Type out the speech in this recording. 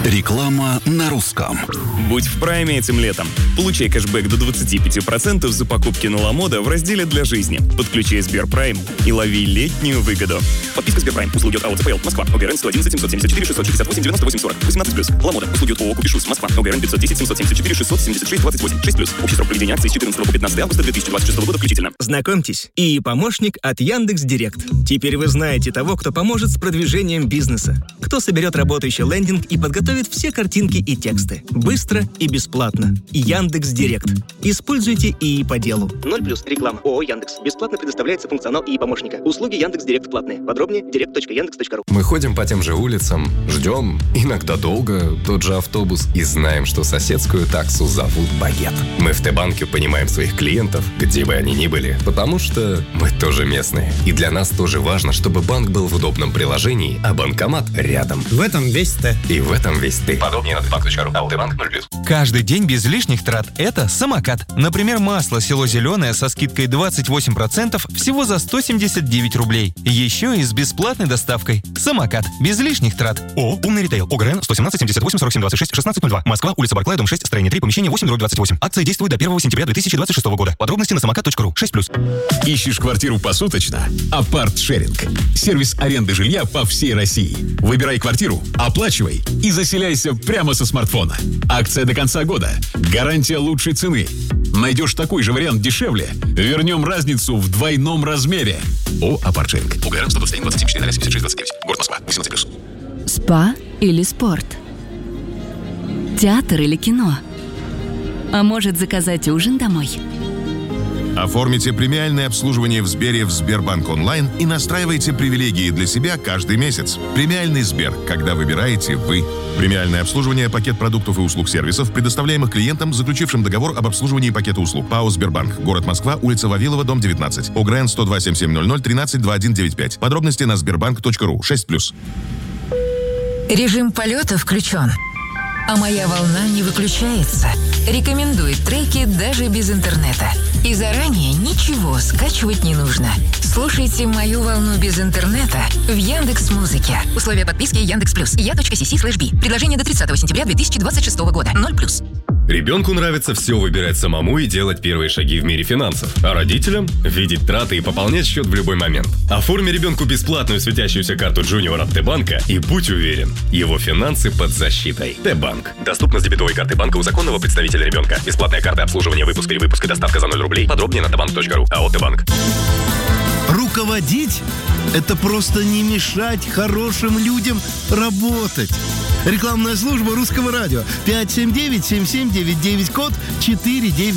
Реклама на русском. Будь в прайме этим летом. Получай кэшбэк до 25% за покупки на Ламода в разделе «Для жизни». Подключай Сберпрайм и лови летнюю выгоду. Подписка Сберпрайм. Услуги от АОЦПЛ. Москва. ОГРН 111 774 668 98 40. 18+. Ламода. Услуги от ООО «Купишус». Москва. ОГРН 510 774 676 28. 6+. Общий срок проведения акции с 14 по 15 августа 2026 года включительно. Знакомьтесь, ИИ «Помощник» от Яндекс.Директ. Теперь вы знаете того, кто поможет с продвижением бизнеса. Кто соберет работающий лендинг и подготовит все картинки и тексты. Быстро и бесплатно. Яндекс.Директ. Используйте ИИ по делу. 0+. Реклама. ООО «Яндекс». Бесплатно предоставляется функционал ИИ «Помощника». Услуги Яндекс.Директ платные. Подробнее direct.yandex.ru. Мы ходим по тем же улицам, ждем, иногда долго, тот же автобус и знаем, что соседскую таксу зовут Багет. Мы в Т-банке понимаем своих клиентов, где бы они ни были, потому что мы тоже местные. И для нас тоже важно, чтобы банк был в удобном приложении, а банкомат рядом. В этом весь Т. И в этом весь ты. Подробнее на tbank.ru. АО-Т-банк 0+. Каждый день без лишних трат – это самокат. Например, масло село зеленое со скидкой 28% всего за 179 рублей. Еще и с бесплатной доставкой. Самокат. Без лишних трат. ООО «Умный ритейл». ОГРН 117 78 47 26 1602. Москва, улица Барклая, дом 6, строение 3, помещение 8/28. Акция действует до 1 сентября 2026 года. Подробности на самокат.ру. 6+. Ищешь квартиру посуточно? Апарт-шеринг. Сервис аренды жилья по всей России. Выбирай квартиру, оплачивай и заселяйся прямо со смартфона. Акция до конца года. Гарантия лучшей цены. Найдешь такой же вариант дешевле? Вернем разницу в двойном размере. О, Апарт-шеринг. УГРН 121 24 76 29. Город Москва. 18+. Спа или спорт? Театр или кино? А может, заказать ужин домой? Оформите премиальное обслуживание в Сбере в Сбербанк онлайн и настраивайте привилегии для себя каждый месяц. Премиальный Сбер, когда выбираете вы. Премиальное обслуживание, пакет продуктов и услуг сервисов, предоставляемых клиентам, заключившим договор об обслуживании пакета услуг. ПАО «Сбербанк». Город Москва, улица Вавилова, дом 19. ОГРН 102 7700 13 2195. Подробности на sberbank.ru. 6+. Режим полета включен. А моя волна не выключается. Рекомендует треки даже без интернета. И заранее ничего скачивать не нужно. Слушайте мою волну без интернета в Яндекс.Музыке. Условия подписки Яндекс.Плюс. Я.cc/b. Предложение до 30 сентября 2026 года. 0+. Ребенку нравится все выбирать самому и делать первые шаги в мире финансов. А родителям – видеть траты и пополнять счет в любой момент. Оформи ребенку бесплатную светящуюся карту Junior от Т-банка и будь уверен, его финансы под защитой. Т-банк. Доступно с дебетовой карты банка у законного представителя ребенка. Бесплатная карта обслуживания, выпуск, перевыпуск и доставка за 0 рублей. Подробнее на tbank.ru. АО «Т-банк». Руководить – это просто не мешать хорошим людям работать. Рекламная служба Русского радио. 579-7799, код 495.